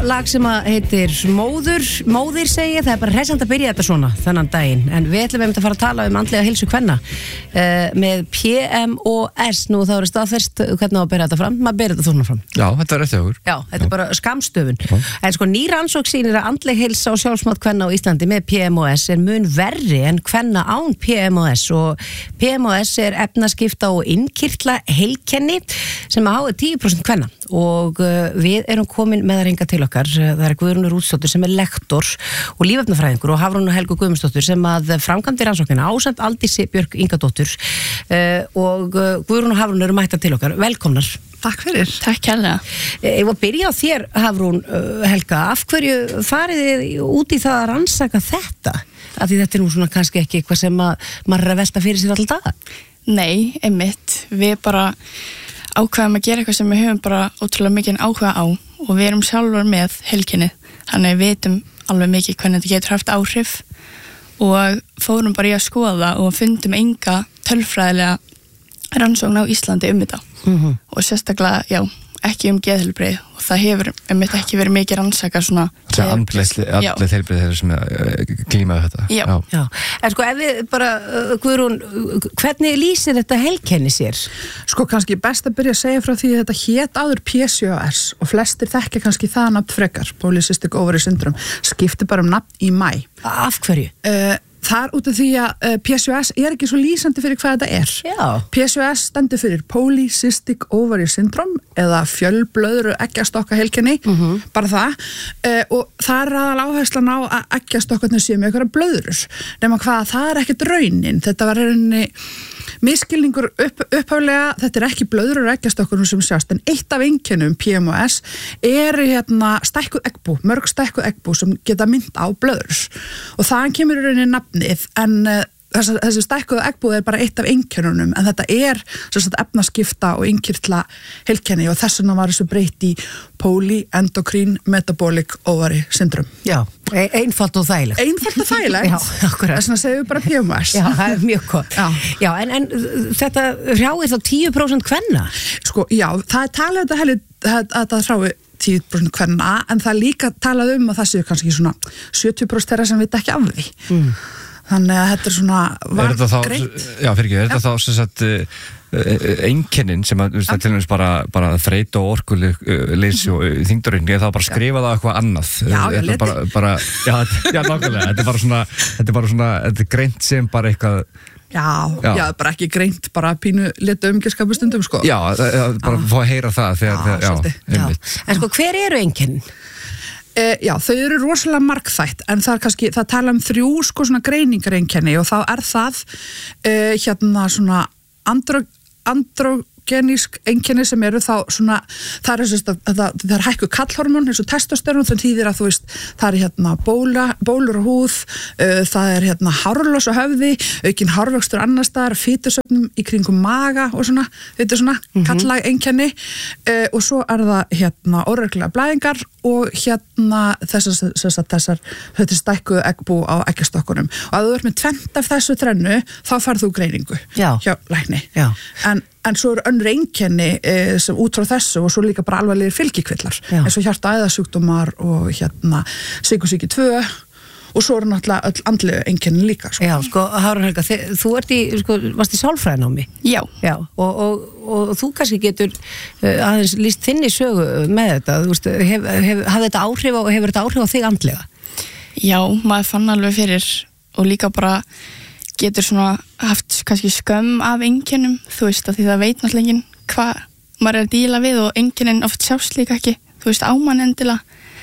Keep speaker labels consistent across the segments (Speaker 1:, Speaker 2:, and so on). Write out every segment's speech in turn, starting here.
Speaker 1: lag sem heitir Móðir segi ég, það bara hressandi að byrja þetta svona þennan daginn, en við ætlum að fara að tala andlega heilsu kvenna með PMOS, nú þá staðfest hvernig á að byrja þetta fram, maður byrja þetta þúrna fram.
Speaker 2: Já, þetta eftir okkur.
Speaker 1: Já, þetta bara skammstöfun. En sko ný rannsókn sýnir að andleg heilsa og sjálfsmat kvenna á Íslandi með PMOS mun verri en kvenna án PMOS, og PMOS efnaskipta og innkirtla heilkenni sem að háa 10% kvenna, og við erum komin með að ringa til okkar. Það Guðrún Rútsdóttir sem lektor og lífefnafræðingur, og Hafrún Helgu Guðmundsdóttir sem að framkvæmdi rannsóknina ásamt Aldísi Björk Ingadóttir, og Guðrún og Hafrún eru mættar til okkar. Velkomnar.
Speaker 3: Takk fyrir.
Speaker 4: Takk kærlega.
Speaker 1: Ég var að byrja á þér, Hafrún Helga. Af hverju farið þið út í það að rannsaka þetta? Af því þetta nú svona kannski ekki eitthvað sem maður að velta fyrir sér alltaf daga.
Speaker 4: Nei, einmitt. Við bara ákveðum að gera eitthvað sem við höfum bara ótrúlega mikið áhuga á, og við erum sjálfur með heilkennið. Þannig við vitum alveg mikið hvernig þetta getur haft áhrif, og fórum bara í að skoða og fundum enga tölfræðilega rannsókn á Íslandi þetta. Og sérstaklega, já, ekki geðheilbrigði, og það hefur ekki verið mikið rannsakað svona
Speaker 2: andleg heilbrigði þeirra sem glímaðu þetta.
Speaker 1: Já. En sko ef við bara, Guðrún, hvernig lýsir þetta heilkenni sér?
Speaker 3: Sko kannski best að byrja að segja frá því að þetta hét áður PCOS, og flestir þekkja kannski það nafn frekar, Polycystic Ovary Syndrome, skipti bara nafn í maí.
Speaker 1: Af hverju?
Speaker 3: Það út af því að PCOS ekki svo lýsandi fyrir hvað þetta er.
Speaker 1: Já.
Speaker 3: PCOS stendur fyrir Polycystic Ovary Syndrome eða fjölblöðru eggjastokka heilkenni, bara það. Og það aðal áherslan á að eggjastokkarnir séu með einhverja blöðrur. Nema hvað, það ekkert raunin. Þetta var rauninni miskilningur upphaflega, þetta ekki blöðrur og eggjastokkarnir sem sjást, en eitt af einkennum PMOS stækkuð eggbú, mörg stækkuð eggbú sem geta mynd á blöðrur. Og það kemur í rauninni nafnið, en þessi stækkuð eggbú bara eitt af einkennunum, en þetta efnaskipta og innkirtla heilkenni, og þess vegna var þessu breytt í Polyendocrine Metabolic Ovary Syndrome.
Speaker 1: Já, einfalt og þægilegt.
Speaker 3: Einfalt og þægilegt.
Speaker 1: Já, akkurat.
Speaker 3: Þess vegna segjum við bara PMOS.
Speaker 1: Já, það mjög gott. Já, en þetta hrjáir þá 10% kvenna? Sko,
Speaker 3: já, það talað að þetta hrái 10% kvenna, en það líka talað að það séu kannski svona 70% þeirra sem vita ekki af því. Þannig að þetta svona
Speaker 2: greint. Já, fyrir ekki, þá sem sagt einkennin sem að til dæmis bara þreyta og orkuleysi og þyngdaraukingu, þá bara skrifa það eitthvað annað. Já, nákvæmlega. Þetta er bara svona, þetta greint sem bara eitthvað.
Speaker 3: Já, bara ekki greint, bara pínu leta umgjörskapustundum, sko.
Speaker 2: Já, bara fá að heyra það þegar,
Speaker 1: já. En sko, hver eru einkennin?
Speaker 3: Já, þau eru rosalega margþætt, en það tala 3 sko svona greiningareinkenni, og þá það svona androgenísk einkenni sem eru þá svona, það er hækkuð kallhormón eins og testosterón, þannig þýðir að þú veist, það bólur á húð, það er hárlos á höfði, aukinn hárvöxtur annars staðar, fitusöfnum í kringum maga og svona, þetta er svona kallag einkenni, og svo það óreglulega blæðingar og þessar stækkuðu eggbú á eggjastokkunum, og að þú ert með 20 af þessu þrennu, þá farð þú greiningu hjá lækni. En svo eru önnur einkenni sem út frá þessu, og svo líka bara alvarlegir fylgikvillar, eins og hjarta- og æðasjúkdómar og sykursýki 2, og svo eru náttúrulega öll andlegu einkenni líka. Sko.
Speaker 1: Já, sko, Hafrún Helga, þú varst í sálfræðinámi.
Speaker 3: Já.
Speaker 1: Og þú kannski getur aðeins lýst þinni sögu með þetta, þú veist, hefur þetta áhrif á þig andlega?
Speaker 4: Já, maður fann alveg fyrir, og líka bara getur svona haft kannski skömm af einkennum, þú veist, af því það veit náttúrulega enginn hvað maður er að díla við, og einkennin oft sjást líka ekki, þú veist, ámann endilega.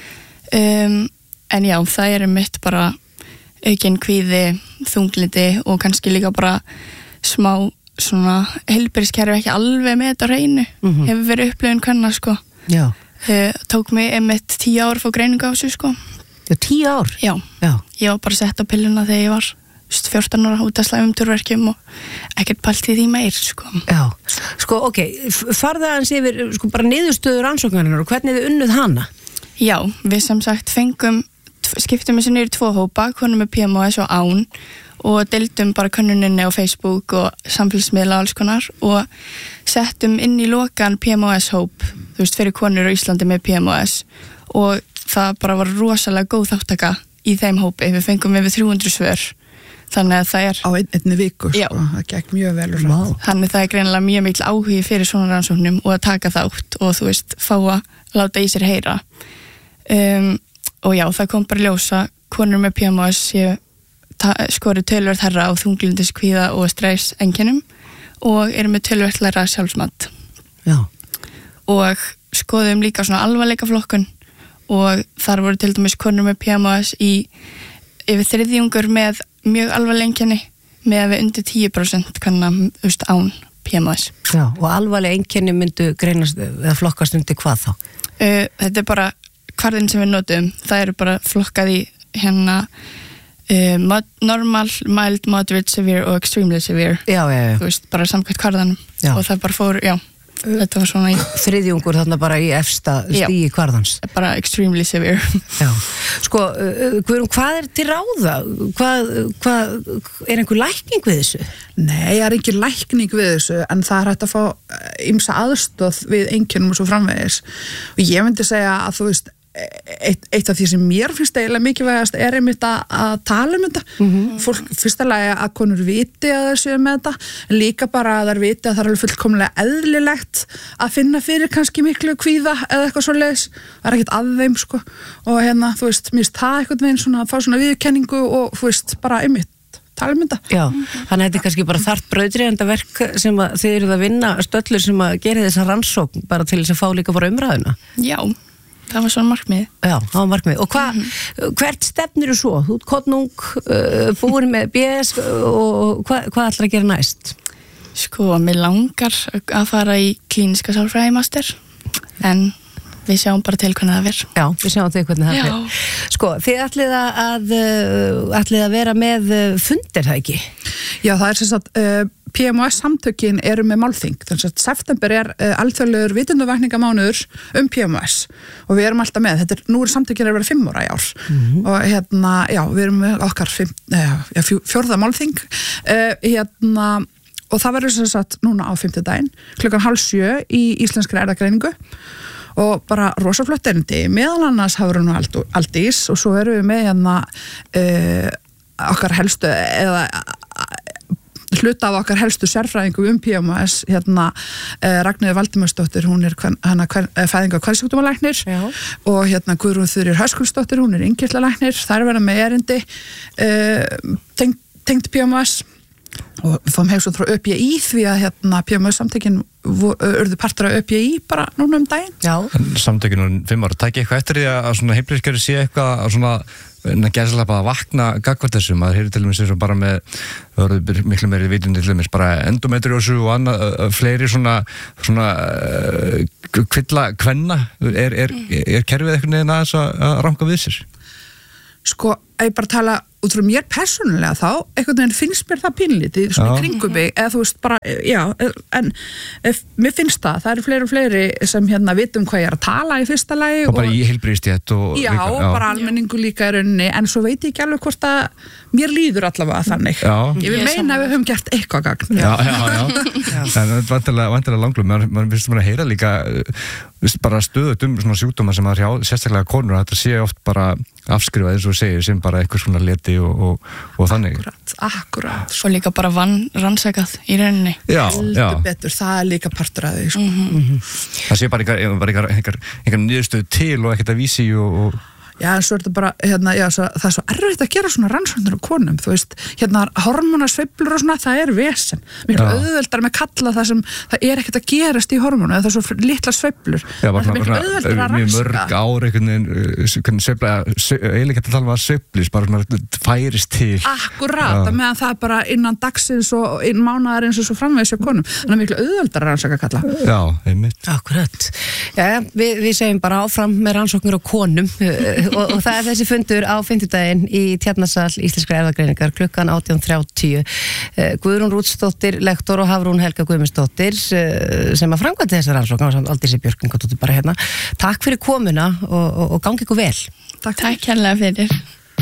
Speaker 4: En já, það er mitt bara aukinn kvíði, þunglindi, og kannski líka bara smá svona heilbrigðiskerfi ekki alveg með þetta á hreinu, hefur verið upplifun kvenna, sko.
Speaker 1: Já.
Speaker 4: Tók mig einmitt 10 ár fá greiningu á þessu, sko.
Speaker 1: Já, 10 ár?
Speaker 4: Já. Ég var bara sett á pilluna þegar ég var 14 ára út af slæmum turverkjum, og ekkert pælt í því meir, sko.
Speaker 1: Já, sko, ok, farðu aðeins yfir sko bara niðurstöður rannsóknarinnar og hvernig þið unnuð hana?
Speaker 4: Já, við sem sagt skiptum þessu niður í 2 hópa, konur með PMOS og án, og deildum bara könnuninni á Facebook og samfélagsmiðla alls konar, og settum inn í lokan PMOS hóp, þú veist, fyrir konur á Íslandi með PMOS, og það bara var rosalega góð þáttaka í þeim hópi, við fengum yfir 300 svör, þannig að það
Speaker 3: á einni viku,
Speaker 4: Já.
Speaker 3: Það gekk mjög vel
Speaker 4: þannig það greinilega mjög mikil áhugi fyrir svona rannsóknum og að taka þátt og þú veist, fá að láta í sér heyra og já, það kom bara ljósa konur með PMS skori töluvert herra á þunglyndis-kvíða og stress-einkennum og eru með töluvert læra sjálfsmat.
Speaker 1: Já.
Speaker 4: Og skoðum líka svona alvarleika flokkun og þar voru til dæmis konur með PMS í yfir þriðjungur með mjög alvarleg einkenni með að við undir 10% kannan án PMS.
Speaker 1: Já, og alvarleg einkenni myndu greinast eða flokkast undir hvað þá?
Speaker 4: Þetta bara kvarðin sem við notum, það eru bara flokkað í normal, mild, moderate, severe og extremely severe.
Speaker 1: Já.
Speaker 4: Þú veist, bara samkvæmt kvarðanum og það bara fór, þetta var svona í
Speaker 1: þriðjungur þarna bara í efsta stíi kvarðans.
Speaker 4: Bara extremely severe.
Speaker 1: Já, sko, Guðrún, hvað er til ráða? Hvað er einhver lækning við þessu?
Speaker 3: Nei, það er ekki lækning við þessu, en það er hægt að fá ýmsa aðstoð við einkennum og svo framvegis. Og ég myndi segja að þú veist, eitt af því sem mér finnst eiginlega mikilvægast er einmitt að tala þetta. Fólk, fyrsta lagi að konur viti að það séu með þetta, en líka bara að þær viti að það er alveg fullkomlega eðlilegt að finna fyrir kannski miklu kvíða eða eitthvað svoleiðis, það er ekkert að þeim sko, og þú veist, mér finnst það einhvern veginn svona að fá svona viðurkenningu og þú veist, bara einmitt tala þetta.
Speaker 1: Já, þannig að þetta er kannski bara þarft brauðdrifandi verk sem að þið eruð að vinna stöllur sem að gera þessa rannsókn bara til þess að fá líka bara umræðuna.
Speaker 4: Já. Það var svona markmið.
Speaker 1: Já, það var markmið. Og hvert stefnir þú svo? Þú ert konung, búin með BS og hvað ætlar að gera næst?
Speaker 4: Sko, mér langar að fara í klíniska sálfræðimaster, en við sjáum bara til hvernig það verður.
Speaker 1: Já, við sjáum til hvernig það verður. Sko, þið ætlið að vera með fundir, það ekki?
Speaker 3: Já, það er sem sagt PMS-samtökin eru með málþing, þannig að september er alþjóðlegur vitundavakningamánuður PMS og við erum alltaf með, nú er samtökin að vera 5 ára í ár og já, við erum með okkar 4. málþing og það verður sem sagt núna á 5. daginn, 6:30 í Íslenskri erfðagreiningu og bara rosaflott erindi, meðal annars hafa nú Aldís og svo erum við með okkar helstu eða hluta af okkar helstu sérfræðingu PMS, Ragnheiður Valdimarsdóttir, hún er fæðinga- og kvensjúkdómalæknir og Guðrún Þuríður Höskuldsdóttir, hún er innkirtlalæknir, þær verða með erindi tengt PMS og við fáum heimsókn frá ÖPI því að PMS-samtökin urðu partur af ÖPI bara núna daginn.
Speaker 1: Já.
Speaker 2: Samtökin 5 ára, tæki eitthvað eftir því að svona heilbrigðiskerfið sé eitthvað að svona gæslega að vakna gagnvart þessu, maður heyrir til dæmis eins og bara með miklu meiri vitund til dæmis bara endometriósu og annað fleiri svona kvilla kvenna, er kerfið eitthvað neðan aðeins að ranka við sér?
Speaker 3: Sko, ég bara tala út frá mér persónulega þá, einhvern veginn finnst mér það pínlítið, svona kringum mig, eða þú veist bara, já, en mér finnst það eru fleiri og fleiri sem vitum hvað ég er að tala í fyrsta lagi.
Speaker 2: Og bara í heilbrigðisstétt og
Speaker 3: já, líka. Já, bara almenningu líka í rauninni, en svo veit ég ekki alveg hvort að mér líður allavega þannig.
Speaker 2: Já.
Speaker 3: Ég vil meina að við höfum gert eitthvað gagn.
Speaker 2: Já. En vantilega langlum, maður finnst að heyra líka, bara stöðut svona sjúkdóma sem maður hjá, sérstaklega konur, þetta sé oft bara afskrifað eins og segir sem bara eitthvað svona leti og þannig.
Speaker 3: Akkurat.
Speaker 4: Og líka bara rannsakað í rauninni.
Speaker 2: Já.
Speaker 3: Betur, það er líka partur af því, sko.
Speaker 2: Það sé bara einhver niðurstöð til og ekkert að vísi og
Speaker 3: Já, en svo er þetta bara, það er svo erfitt að gera svona rannsóknir á konum, þú veist, hormónasveiflur og svona, það er vesen. Miklu auðveldar með kalla það sem, það er ekkert að gerast í hormónu, það er svo litla sveiflur.
Speaker 2: Já, bara
Speaker 3: miklu auðveldar að rannsaka.
Speaker 2: Mjög mörg ár einhvern sveifla, eiginlega að tala um að sveiflis, bara svona færist til.
Speaker 3: Akkurát, meðan það er bara innan dagsins og innan mánaðarins og svo framvegis hjá konum. Þannig að miklu auðveldar að rannsaka kalla.
Speaker 2: Já, einmitt.
Speaker 1: Akkurat. Já, við segjum bara áfram með rannsóknir á konum og það er þessi fundur á 5. daginn í Tjarnarsal Íslenskrar erfðagreiningar 18:30. Guðrún Rútsdóttir, lektor og Hafrún Helga Guðmundsdóttir sem að framkvæmdi þessar rannsókn og Aldísi Björk bara hérna. Takk fyrir komuna og gangi ykkur vel.
Speaker 3: Takk
Speaker 4: kærlega fyrir.